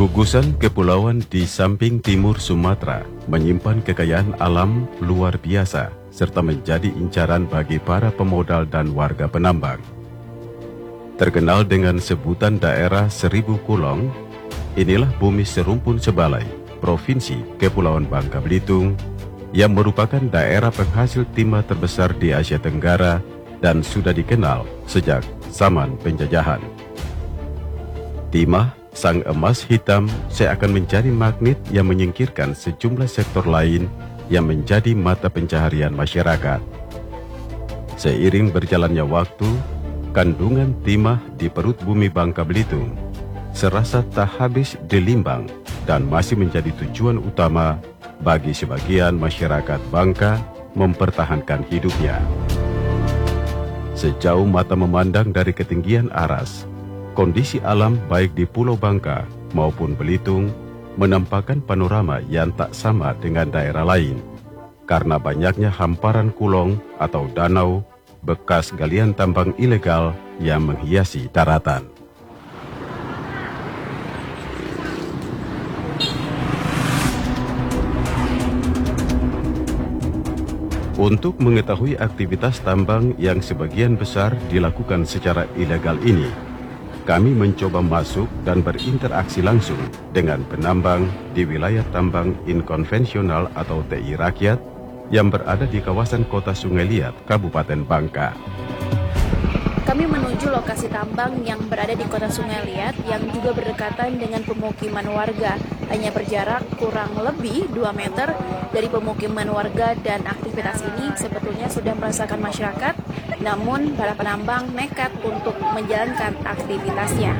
Gugusan kepulauan di samping timur Sumatera menyimpan kekayaan alam luar biasa serta menjadi incaran bagi para pemodal dan warga penambang. Terkenal dengan sebutan daerah Seribu Kulong, inilah bumi serumpun Sebalai, Provinsi Kepulauan Bangka Belitung, yang merupakan daerah penghasil timah terbesar di Asia Tenggara dan sudah dikenal sejak zaman penjajahan. Timah, sang emas hitam, seakan menjadi magnet yang menyingkirkan sejumlah sektor lain yang menjadi mata pencaharian masyarakat. Seiring berjalannya waktu, kandungan timah di perut bumi Bangka Belitung serasa tak habis dilimbang dan masih menjadi tujuan utama bagi sebagian masyarakat Bangka mempertahankan hidupnya. Sejauh mata memandang dari ketinggian aras, kondisi alam baik di Pulau Bangka maupun Belitung menampakkan panorama yang tak sama dengan daerah lain karena banyaknya hamparan kulong atau danau bekas galian tambang ilegal yang menghiasi daratan. Untuk mengetahui aktivitas tambang yang sebagian besar dilakukan secara ilegal ini, kami mencoba masuk dan berinteraksi langsung dengan penambang di wilayah tambang inkonvensional atau TI Rakyat yang berada di kawasan Kota Sungai Liat, Kabupaten Bangka. Kami menuju lokasi tambang yang berada di Kota Sungai Liat yang juga berdekatan dengan pemukiman warga. Hanya berjarak kurang lebih 2 meter dari pemukiman warga dan aktivitas ini sebetulnya sudah merasakan masyarakat, namun para penambang nekat untuk menjalankan aktivitasnya.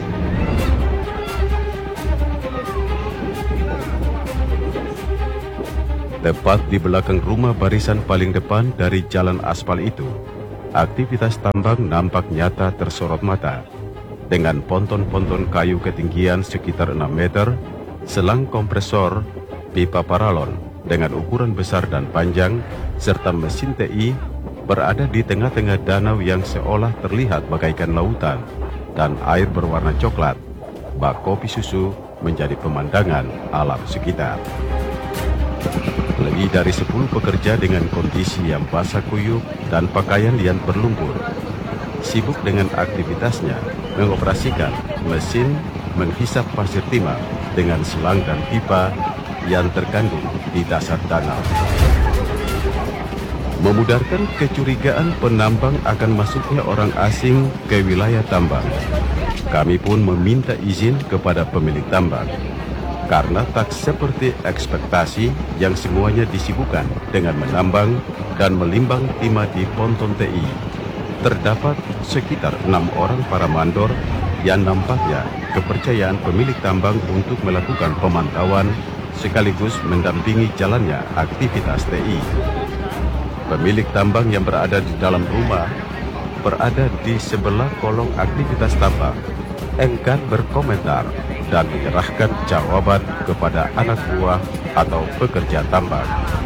Tepat di belakang rumah barisan paling depan dari jalan aspal itu, aktivitas tambang nampak nyata tersorot mata. Dengan ponton-ponton kayu ketinggian sekitar 6 meter, selang kompresor, pipa paralon dengan ukuran besar dan panjang, serta mesin TI berada di tengah-tengah danau yang seolah terlihat bagaikan lautan dan air berwarna coklat. Bak kopi susu menjadi pemandangan alam sekitar. Lebih dari 10 pekerja dengan kondisi yang basah kuyup dan pakaian yang berlumpur sibuk dengan aktivitasnya mengoperasikan mesin menghisap pasir timah dengan selang dan pipa yang terkandung di dasar danau. Memudarkan kecurigaan penambang akan masuknya orang asing ke wilayah tambang, kami pun meminta izin kepada pemilik tambang. Karena tak seperti ekspektasi yang semuanya disibukkan dengan menambang dan melimbang timah di ponton TI, terdapat sekitar 6 orang para mandor yang nampaknya kepercayaan pemilik tambang untuk melakukan pemantauan sekaligus mendampingi jalannya aktivitas TI. Pemilik tambang yang berada di dalam rumah berada di sebelah kolong aktivitas tambang, enggan berkomentar dan menyerahkan jawaban kepada anak buah atau pekerja tambang.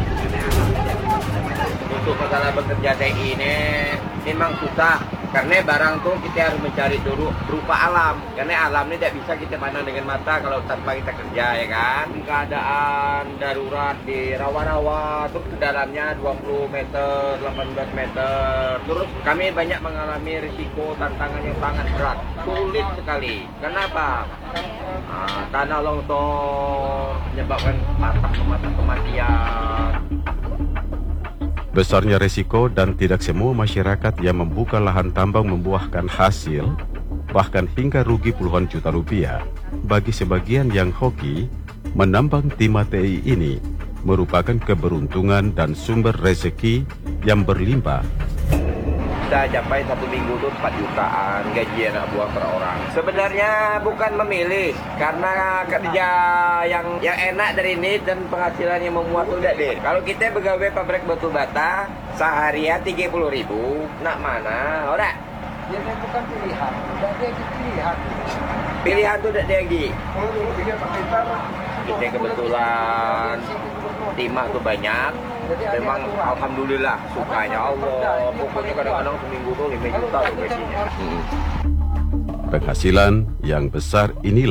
Untuk masalah bekerja TI ini memang susah, karena barang tuh kita harus mencari dulu berupa alam, karena alam ini tidak bisa kita pandang dengan mata kalau tanpa kita kerja, ya kan. Keadaan darurat di rawa-rawa terus ke dalamnya 20 meter, 18 meter, terus kami banyak mengalami risiko tantangan yang sangat berat, sulit sekali. Kenapa? Tanah longsor menyebabkan patah kematian. Besarnya resiko dan tidak semua masyarakat yang membuka lahan tambang membuahkan hasil, bahkan hingga rugi puluhan juta rupiah. Bagi sebagian yang hoki, menambang timah TI ini merupakan keberuntungan dan sumber rezeki yang berlimpah. Kita capai 1 minggu itu 4 jutaan gaji anak buah per orang. Sebenarnya bukan memilih, karena kerja yang enak dari ini dan penghasilan yang memuaskan deh. Kalau kita pegawai pabrik batu bata seharian 30.000, nak mana? Ora? Ini bukan pilihan, tidak ada pilihan. Pilihan itu tidak ada. Kalau dulu dia pakai tanah, Kita kebetulan timah tuh banyak. Memang alhamdulillah sukanya Allah. Pokoknya kadang-kadang seminggu tuh 5 juta gajinya. Penghasilan yang besar inilah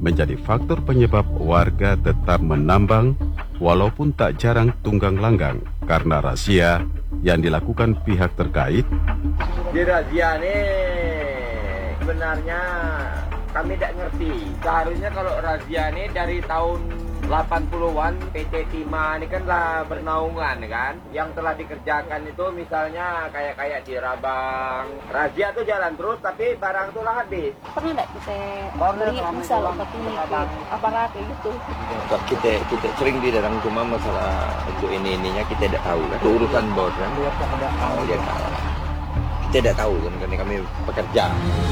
menjadi faktor penyebab warga tetap menambang walaupun tak jarang tunggang langgang karena razia yang dilakukan pihak terkait. Di razia nih sebenarnya kami tidak ngerti. Seharusnya kalau razia nih dari tahun 80-an PT Timah ini kan lah bernaungan kan. Yang telah dikerjakan itu misalnya kayak di Rabang. Razia tuh jalan terus tapi barang tuh lah habis. Pernah nggak kita beli misal seperti aparat kayak gitu? Kita sering didatang cuma masalah untuk ininya kita tidak tahu kan. Itu urusan bos kan. Oh, dia tahu. Kita tidak tahu kan karena kami pekerja.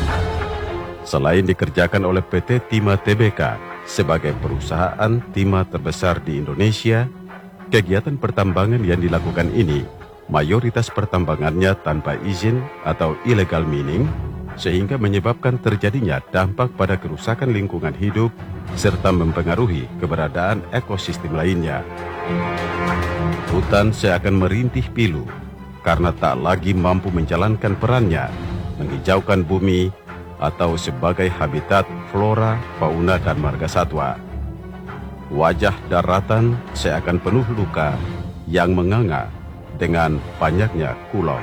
Selain dikerjakan oleh PT Timah Tbk sebagai perusahaan timah terbesar di Indonesia, kegiatan pertambangan yang dilakukan ini mayoritas pertambangannya tanpa izin atau illegal mining, sehingga menyebabkan terjadinya dampak pada kerusakan lingkungan hidup serta mempengaruhi keberadaan ekosistem lainnya. Hutan seakan merintih pilu karena tak lagi mampu menjalankan perannya menghijaukan bumi atau sebagai habitat flora, fauna, dan marga satwa. Wajah daratan seakan penuh luka yang menganga dengan banyaknya kulong.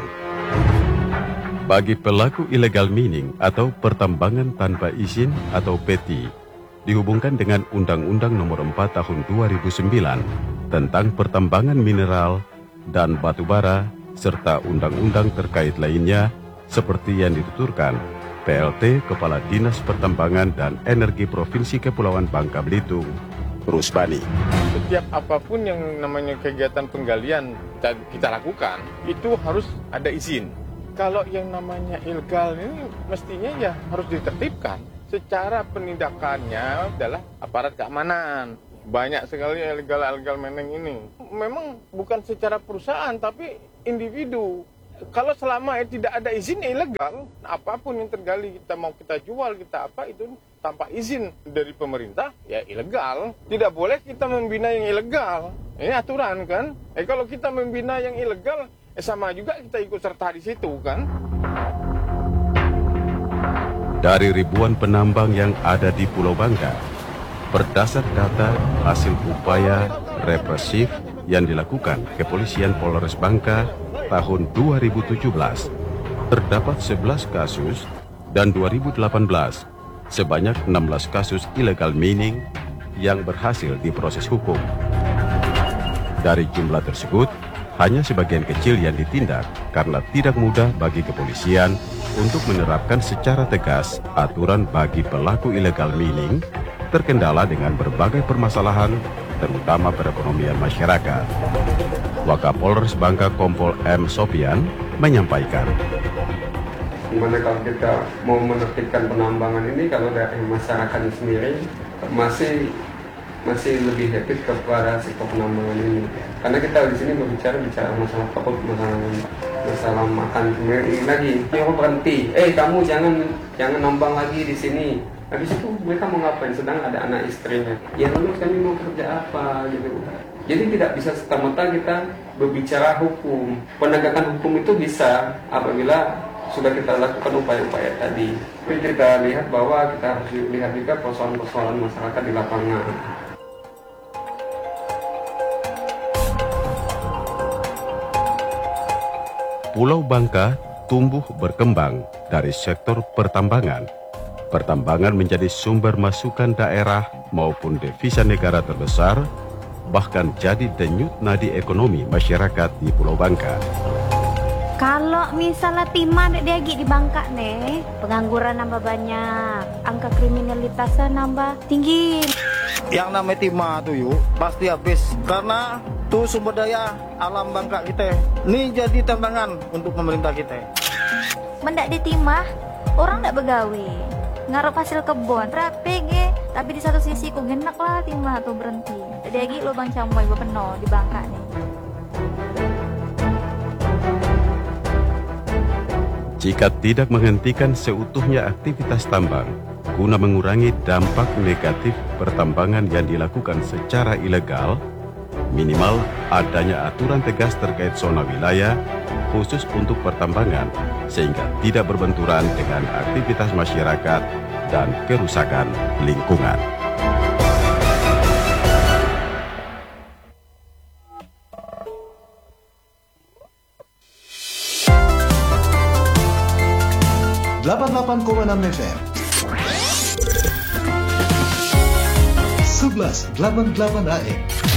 Bagi pelaku illegal mining atau pertambangan tanpa izin atau PETI, dihubungkan dengan Undang-Undang Nomor 4 Tahun 2009 tentang pertambangan mineral dan batu bara serta undang-undang terkait lainnya seperti yang dituturkan PLT Kepala Dinas Pertambangan dan Energi Provinsi Kepulauan Bangka Belitung, Rusbani. Setiap apapun yang namanya kegiatan penggalian kita lakukan, itu harus ada izin. Kalau yang namanya ilegal ini mestinya ya harus ditertibkan. Secara penindakannya adalah aparat keamanan. Banyak sekali ilegal mining ini. Memang bukan secara perusahaan, tapi individu. Kalau selama tidak ada izin ya ilegal, apapun yang tergali kita jual kita apa itu tanpa izin dari pemerintah ya ilegal. Tidak boleh kita membina yang ilegal. Ini aturan kan. Kalau kita membina yang ilegal sama juga kita ikut serta di situ kan. Dari ribuan penambang yang ada di Pulau Bangka, berdasar data hasil upaya represif yang dilakukan Kepolisian Polres Bangka tahun 2017, terdapat 11 kasus dan 2018 sebanyak 16 kasus illegal mining yang berhasil diproses hukum. Dari jumlah tersebut, hanya sebagian kecil yang ditindak karena tidak mudah bagi kepolisian untuk menerapkan secara tegas aturan bagi pelaku illegal mining, terkendala dengan berbagai permasalahan terutama perekonomian masyarakat. Wakapolres Bangka Kompol M. Sofian menyampaikan, dimana kalau kita mau menertibkan penambangan ini, kalau dari masyarakat sendiri masih lebih happy kepada sektor penambangan ini, karena kita di sini bicara masalah pokok, masalah makan ini lagi. Dia berhenti, kamu jangan nambang lagi di sini. Habis itu mereka mau ngapain? Sedang ada anak istrinya. Ya lalu kami mau kerja apa gitu. Jadi tidak bisa serta-merta kita berbicara hukum. Penegakan hukum itu bisa apabila sudah kita lakukan upaya-upaya tadi. Tapi kita lihat bahwa kita harus lihat juga persoalan-persoalan masyarakat di lapangan. Pulau Bangka tumbuh berkembang dari sektor pertambangan. Pertambangan menjadi sumber masukan daerah maupun devisa negara terbesar, bahkan jadi denyut nadi ekonomi masyarakat di Pulau Bangka. Kalau misalnya timah dia di Bangka nih, pengangguran nambah banyak, angka kriminalitasnya nambah tinggi. Yang namanya timah tuh yuk pasti habis karena tuh sumber daya alam Bangka kita. Ini jadi tantangan untuk pemerintah kita. Mendak di timah, orang ndak begawe, ngarep hasil kebun, rapi ge. Tapi di satu sisi kok enak lah timah tuh berhenti. Jadi lagi lubang camboy penuh di Bangka nih. Jika tidak menghentikan seutuhnya aktivitas tambang, guna mengurangi dampak negatif pertambangan yang dilakukan secara ilegal, minimal adanya aturan tegas terkait zona wilayah khusus untuk pertambangan, sehingga tidak berbenturan dengan aktivitas masyarakat dan kerusakan lingkungan. 88,6 FM 1188 AM